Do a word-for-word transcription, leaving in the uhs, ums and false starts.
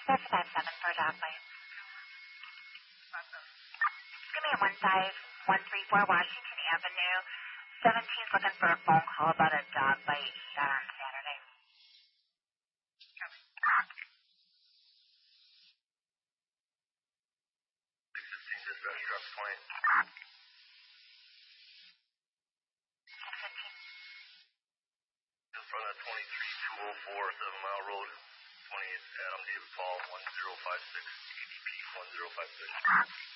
That's five seven for a dog bite. Give me a one five one three four Washington Avenue. seventeen's looking for a phone call about a dog bite he got on Saturday. Dispatch drop point. In front of twenty-three two oh four Seven Mile Road, twenty-eight Adam David Paul one zero five six, A D P one zero five six.